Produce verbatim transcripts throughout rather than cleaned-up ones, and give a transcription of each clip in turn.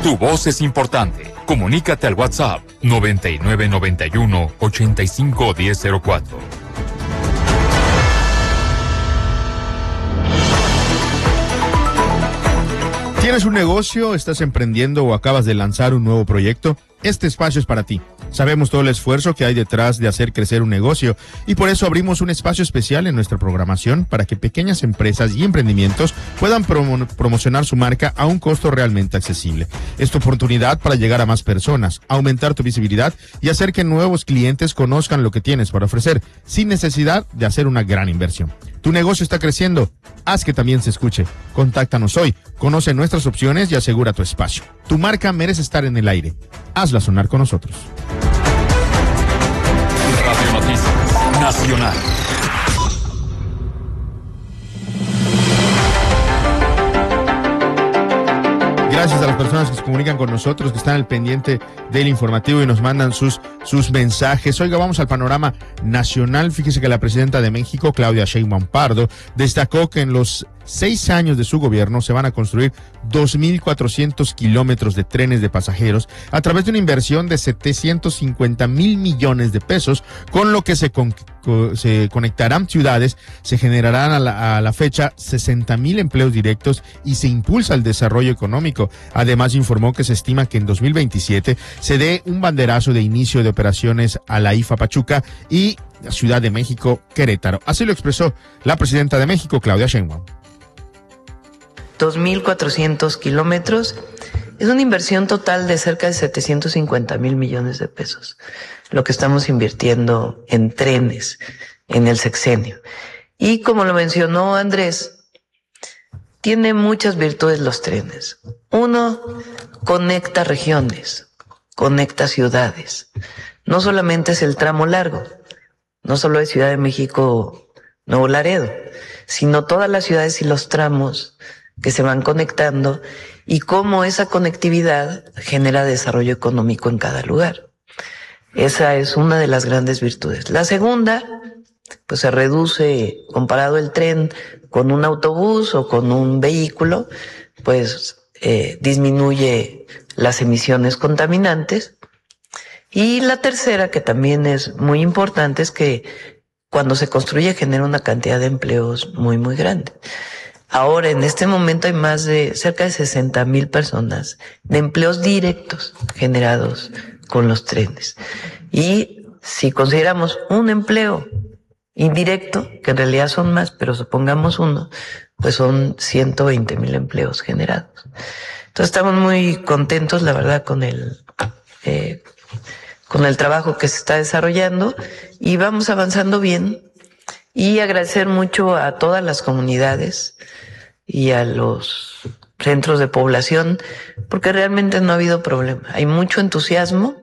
Tu voz es importante. Comunícate al WhatsApp noventa y nueve noventa y uno ochenta y cinco diez cero cuatro. ¿Tienes un negocio, estás emprendiendo o acabas de lanzar un nuevo proyecto? Este espacio es para ti. Sabemos todo el esfuerzo que hay detrás de hacer crecer un negocio y por eso abrimos un espacio especial en nuestra programación para que pequeñas empresas y emprendimientos puedan promo- promocionar su marca a un costo realmente accesible. Es tu oportunidad para llegar a más personas, aumentar tu visibilidad y hacer que nuevos clientes conozcan lo que tienes para ofrecer sin necesidad de hacer una gran inversión. Tu negocio está creciendo, haz que también se escuche. Contáctanos hoy, conoce nuestras opciones y asegura tu espacio. Tu marca merece estar en el aire. Hazla sonar con nosotros. Radio Noticias Nacional. Gracias a las personas que se comunican con nosotros, que están al pendiente del informativo y nos mandan sus, sus mensajes. Oiga, vamos al panorama nacional. Fíjese que la presidenta de México, Claudia Sheinbaum Pardo, destacó que en los seis años de su gobierno se van a construir dos mil cuatrocientos kilómetros de trenes de pasajeros a través de una inversión de setecientos cincuenta mil millones de pesos, con lo que se, con, se conectarán ciudades, se generarán a la, a la fecha sesenta mil empleos directos y se impulsa el desarrollo económico. Además, informó que se estima que en dos mil veintisiete se dé un banderazo de inicio de operaciones a la I F A Pachuca y la Ciudad de México Querétaro. Así lo expresó la presidenta de México, Claudia Sheinbaum. dos mil cuatrocientos kilómetros, es una inversión total de cerca de setecientos cincuenta mil millones de pesos, lo que estamos invirtiendo en trenes en el sexenio. Y como lo mencionó Andrés, tiene muchas virtudes los trenes. Uno, conecta regiones, conecta ciudades. No solamente es el tramo largo, no solo es Ciudad de México, Nuevo Laredo, sino todas las ciudades y los tramos que se van conectando y cómo esa conectividad genera desarrollo económico en cada lugar. Esa es una de las grandes virtudes. La segunda, pues se reduce, comparado el tren con un autobús o con un vehículo, pues eh, disminuye las emisiones contaminantes. Y la tercera, que también es muy importante, es que cuando se construye genera una cantidad de empleos muy, muy grande. Ahora, en este momento hay más de cerca de sesenta mil personas de empleos directos generados con los trenes. Y si consideramos un empleo indirecto, que en realidad son más, pero supongamos uno, pues son ciento veinte mil empleos generados. Entonces estamos muy contentos, la verdad, con el, eh, con el trabajo que se está desarrollando y vamos avanzando bien. Y agradecer mucho a todas las comunidades y a los centros de población, porque realmente no ha habido problema. Hay mucho entusiasmo.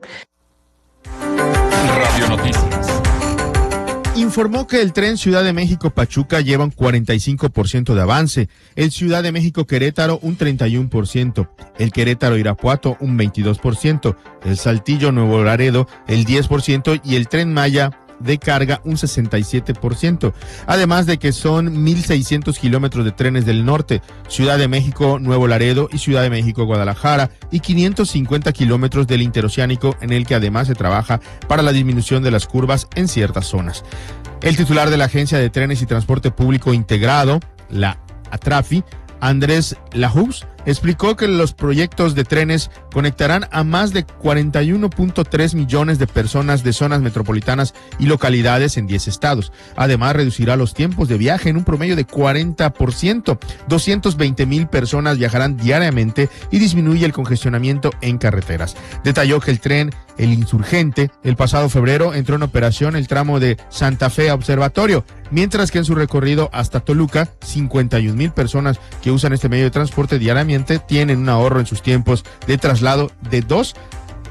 Radio Noticias. Informó que el tren Ciudad de México-Pachuca lleva un cuarenta y cinco por ciento de avance, el Ciudad de México-Querétaro un treinta y uno por ciento, el Querétaro-Irapuato un veintidós por ciento, el Saltillo-Nuevo Laredo el diez por ciento y el Tren Maya de carga un sesenta y siete por ciento, además de que son mil seiscientos kilómetros de trenes del norte, Ciudad de México, Nuevo Laredo y Ciudad de México, Guadalajara, y quinientos cincuenta kilómetros del interoceánico, en el que además se trabaja para la disminución de las curvas en ciertas zonas. El titular de la Agencia de Trenes y Transporte Público Integrado, la ATRAFI, Andrés Lajous, explicó que los proyectos de trenes conectarán a más de cuarenta y uno punto tres millones de personas de zonas metropolitanas y localidades en diez estados. Además, reducirá los tiempos de viaje en un promedio de cuarenta por ciento. doscientas veinte mil personas viajarán diariamente y disminuye el congestionamiento en carreteras. Detalló que el tren El Insurgente, el pasado febrero, entró en operación el tramo de Santa Fe a Observatorio, mientras que en su recorrido hasta Toluca, cincuenta y un mil personas que usan este medio de transporte diariamente tienen un ahorro en sus tiempos de traslado de dos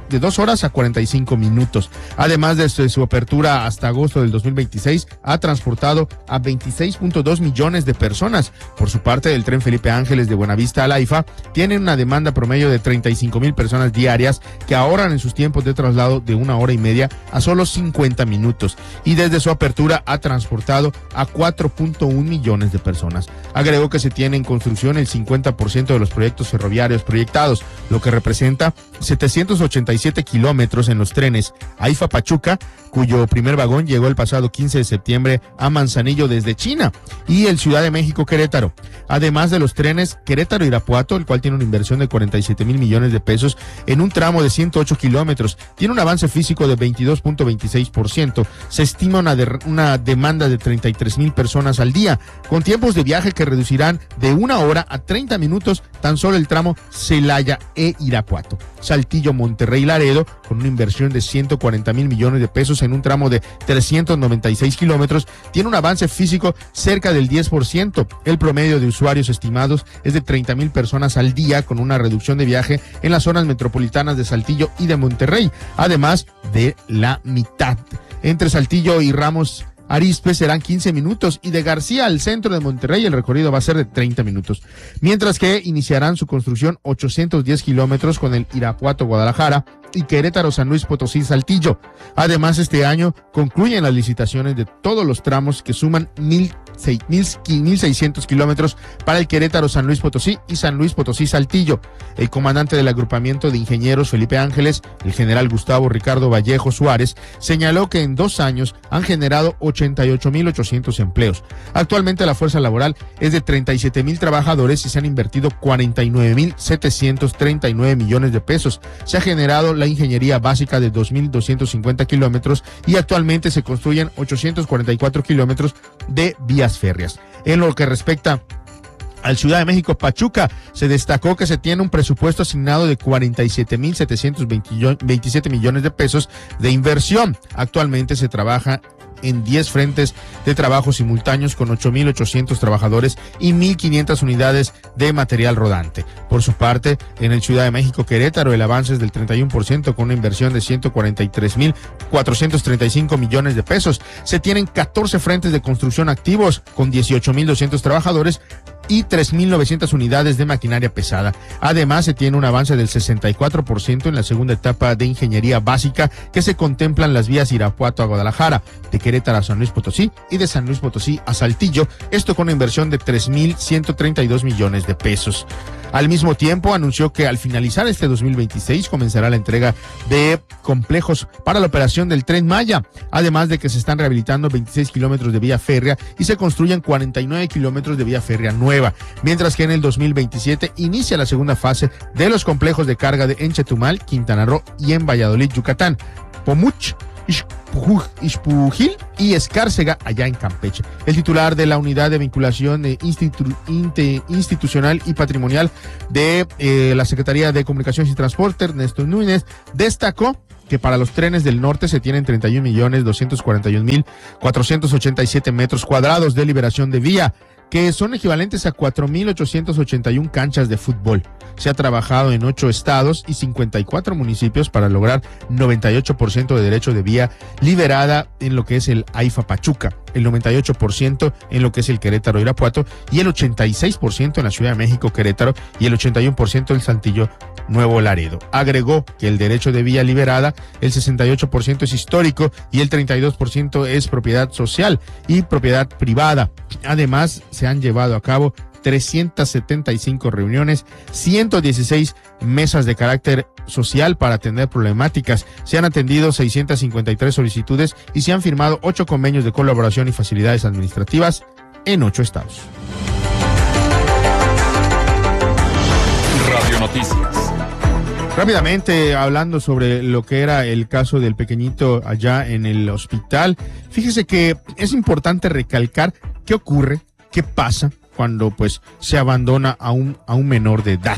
de dos horas a cuarenta y cinco minutos. Además de su, su apertura hasta agosto del dos mil veintiséis, ha transportado a veintiséis punto dos millones de personas. Por su parte, el tren Felipe Ángeles de Buenavista al AIFA tiene una demanda promedio de treinta y cinco mil personas diarias que ahorran en sus tiempos de traslado de una hora y media a solo cincuenta minutos. Y desde su apertura ha transportado a cuatro punto uno millones de personas. Agregó que se tiene en construcción el cincuenta por ciento de los proyectos ferroviarios proyectados, lo que representa setecientos ochenta y siete kilómetros en los trenes AIFA Pachuca, cuyo primer vagón llegó el pasado quince de septiembre a Manzanillo desde China, y el Ciudad de México Querétaro. Además de los trenes Querétaro Irapuato, el cual tiene una inversión de cuarenta y siete mil millones de pesos en un tramo de ciento ocho kilómetros, tiene un avance físico de veintidós punto veintiséis por ciento. Se estima una, de, una demanda de treinta y tres mil personas al día, con tiempos de viaje que reducirán de una hora a treinta minutos tan solo el tramo Celaya e Irapuato. Saltillo Monterrey Laredo, con una inversión de ciento cuarenta mil millones de pesos en un tramo de trescientos noventa y seis kilómetros, tiene un avance físico cerca del diez por ciento. El promedio de usuarios estimados es de treinta mil personas al día, con una reducción de viaje en las zonas metropolitanas de Saltillo y de Monterrey, además de la mitad. Entre Saltillo y Ramos Arizpe serán quince minutos, y de García al centro de Monterrey el recorrido va a ser de treinta minutos. Mientras que iniciarán su construcción ochocientos diez kilómetros con el Irapuato Guadalajara y Querétaro San Luis Potosí Saltillo. Además, este año concluyen las licitaciones de todos los tramos que suman mil seiscientos kilómetros para el Querétaro San Luis Potosí y San Luis Potosí Saltillo. El comandante del agrupamiento de ingenieros Felipe Ángeles, el general Gustavo Ricardo Vallejo Suárez, señaló que en dos años han generado ochenta y ocho mil ochocientos empleos. Actualmente la fuerza laboral es de treinta y siete mil trabajadores y se han invertido cuarenta y nueve mil setecientos treinta y nueve millones de pesos. Se ha generado la ingeniería básica de dos mil doscientos cincuenta kilómetros y actualmente se construyen ochocientos cuarenta y cuatro kilómetros de vías férreas. En lo que respecta al Ciudad de México Pachuca, se destacó que se tiene un presupuesto asignado de cuarenta y siete mil setecientos veintisiete millones de pesos de inversión. Actualmente se trabaja en diez frentes de trabajo simultáneos con ocho mil ochocientos trabajadores y mil quinientas unidades de material rodante. Por su parte, en el Ciudad de México Querétaro, el avance es del treinta y uno por ciento con una inversión de ciento cuarenta y tres mil cuatrocientos treinta y cinco millones de pesos. Se tienen catorce frentes de construcción activos con dieciocho mil doscientos trabajadores y tres mil novecientas unidades de maquinaria pesada. Además, se tiene un avance del sesenta y cuatro por ciento en la segunda etapa de ingeniería básica, que se contemplan las vías Irapuato a Guadalajara, de Querétaro a San Luis Potosí y de San Luis Potosí a Saltillo, esto con una inversión de tres mil ciento treinta y dos millones de pesos. Al mismo tiempo, anunció que al finalizar este dos mil veintiséis comenzará la entrega de complejos para la operación del Tren Maya, además de que se están rehabilitando veintiséis kilómetros de vía férrea y se construyen cuarenta y nueve kilómetros de vía férrea nueva, mientras que en el dos mil veintisiete inicia la segunda fase de los complejos de carga de en Chetumal, Quintana Roo y en Valladolid, Yucatán, Pomuch, Ixpujil y Escárcega, allá en Campeche. El titular de la Unidad de Vinculación Institu Inter Institucional y Patrimonial de eh, la Secretaría de Comunicaciones y Transporte, Ernesto Núñez, destacó que para los trenes del norte se tienen treinta y un millones doscientos cuarenta y un mil cuatrocientos ochenta y siete metros cuadrados de liberación de vía, que son equivalentes a cuatro mil ochocientos ochenta y un canchas de fútbol. Se ha trabajado en ocho estados y cincuenta y cuatro municipios para lograr noventa y ocho por ciento de derecho de vía liberada en lo que es el AIFA Pachuca, el noventa y ocho por ciento en lo que es el Querétaro Irapuato y el ochenta y seis por ciento en la Ciudad de México Querétaro y el ochenta y uno por ciento en Saltillo Nuevo Laredo. Agregó que el derecho de vía liberada, el sesenta y ocho por ciento es histórico y el treinta y dos por ciento es propiedad social y propiedad privada. Además, se han llevado a cabo trescientas setenta y cinco reuniones, ciento dieciséis mesas de carácter social para atender problemáticas, se han atendido seiscientas cincuenta y tres solicitudes y se han firmado ocho convenios de colaboración y facilidades administrativas en ocho estados. Radio Noticias. Rápidamente, hablando sobre lo que era el caso del pequeñito allá en el hospital, fíjese que es importante recalcar qué ocurre, qué pasa cuando pues se abandona a un, a un menor de edad.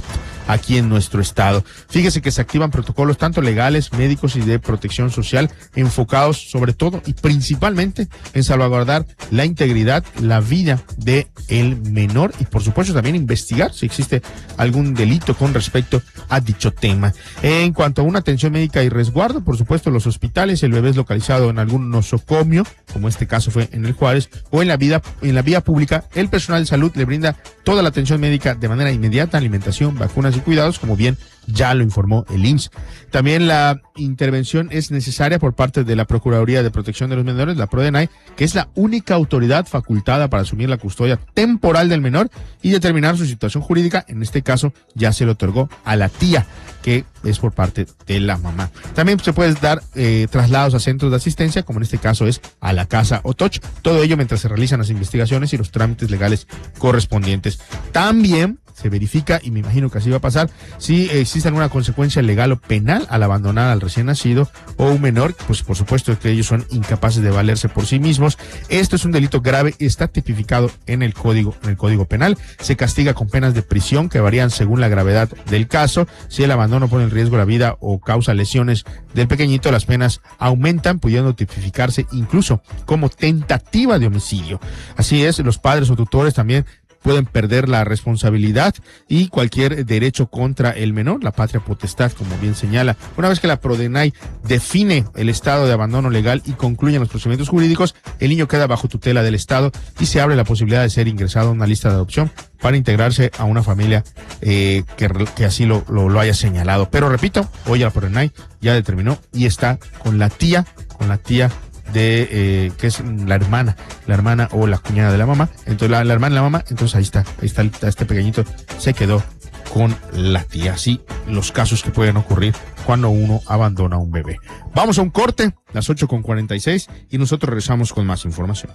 aquí en nuestro estado. Fíjese que se activan protocolos tanto legales, médicos y de protección social enfocados sobre todo y principalmente en salvaguardar la integridad, la vida de el menor y por supuesto también investigar si existe algún delito con respecto a dicho tema. En cuanto a una atención médica y resguardo, por supuesto los hospitales, el bebé es localizado en algún nosocomio, como este caso fue en el Juárez, o en la vida, en la vía pública, el personal de salud le brinda toda la atención médica de manera inmediata, alimentación, vacunas y cuidados, como bien ya lo informó el I M S S. También la intervención es necesaria por parte de la Procuraduría de Protección de los Menores, la PRODENAI, que es la única autoridad facultada para asumir la custodia temporal del menor y determinar su situación jurídica. En este caso ya se le otorgó a la tía, que es por parte de la mamá. También se puede dar eh, traslados a centros de asistencia, como en este caso es a la casa Otoch. Todo ello mientras se realizan las investigaciones y los trámites legales correspondientes. También se verifica, y me imagino que así va a pasar, si existe alguna consecuencia legal o penal al abandonar al recién nacido o un menor, pues por supuesto que ellos son incapaces de valerse por sí mismos. Esto es un delito grave, está tipificado en el código, en el código penal. Se castiga con penas de prisión que varían según la gravedad del caso. Si el abandono pone en riesgo la vida o causa lesiones del pequeñito, las penas aumentan, pudiendo tipificarse incluso como tentativa de homicidio. Así es, los padres o tutores también pueden perder la responsabilidad y cualquier derecho contra el menor, la patria potestad, como bien señala. Una vez que la PRODENAI define el estado de abandono legal y concluyen los procedimientos jurídicos, el niño queda bajo tutela del Estado y se abre la posibilidad de ser ingresado a una lista de adopción para integrarse a una familia eh, que, que así lo, lo, lo haya señalado. Pero repito, hoy la PRODENAI ya determinó y está con la tía, con la tía de eh, que es la hermana, la hermana o la cuñada de la mamá. Entonces la, la hermana y la mamá, entonces ahí está, ahí está el, este pequeñito se quedó con la tía. Así los casos que pueden ocurrir cuando uno abandona a un bebé. Vamos a un corte, las ocho con cuarenta y seis, y nosotros regresamos con más información.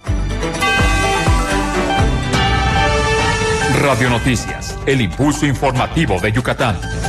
Radio Noticias, el impulso informativo de Yucatán.